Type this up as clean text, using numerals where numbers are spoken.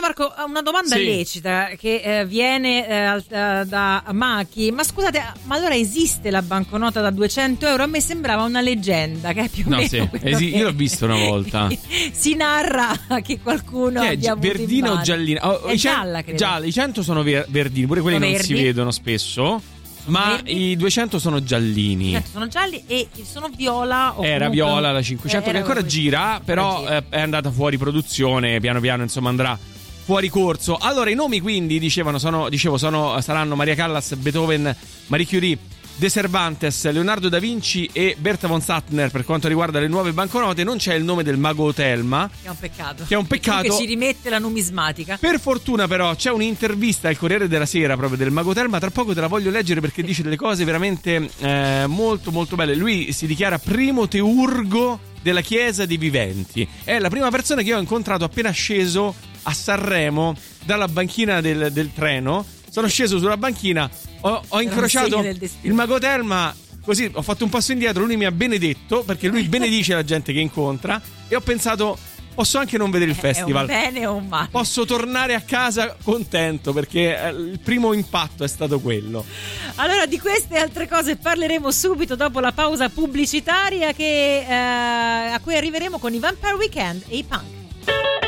Marco, una domanda lecita che viene da Maki. Ma scusate, ma allora esiste la banconota da 200 euro? A me sembrava una leggenda, che è più o meno io l'ho visto una volta. Si narra che qualcuno abbia avuto verdina o giallina? È gialla, credo. Gialla, i 100 sono verdini, pure quelli non si vedono spesso. Ma i 200 sono giallini. Sono gialli e sono viola. Era viola la 500 che ancora gira, però è andata fuori produzione. Piano piano, insomma, andrà fuori corso. Allora, i nomi quindi saranno Maria Callas, Beethoven, Marie Curie, De Cervantes, Leonardo da Vinci e Bertha von Suttner. Per quanto riguarda le nuove banconote non c'è il nome del mago Telma, che è un peccato che ci rimette la numismatica. Per fortuna però c'è un'intervista al Corriere della Sera proprio del mago Telma, tra poco te la voglio leggere perché dice delle cose veramente molto molto belle. Lui si dichiara primo teurgo della Chiesa dei Viventi, è la prima persona che io ho incontrato appena sceso a Sanremo dalla banchina del treno. Sono sceso sulla banchina, ho incrociato il mago Telma, così ho fatto un passo indietro, lui mi ha benedetto, perché lui benedice la gente che incontra, e ho pensato, posso anche non vedere il festival. È un bene o un male? Posso tornare a casa contento, perché il primo impatto è stato quello. Allora, di queste e altre cose parleremo subito dopo la pausa pubblicitaria a cui arriveremo con i Vampire Weekend e i Punk.